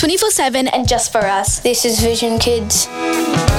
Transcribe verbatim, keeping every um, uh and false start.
twenty-four seven and just for us. This is Vision Kids.